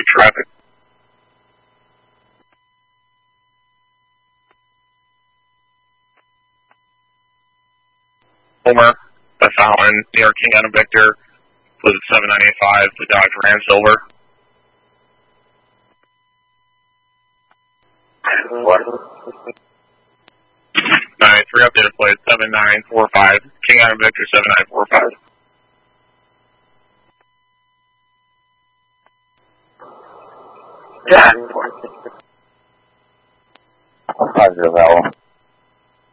traffic. Homer, West Allen, New York King Adam Victor, was at 7985, the Dodge Ram Silver. What? 93 updated plate 7945, King Adam Victor 7945. Yeah. Positive that one.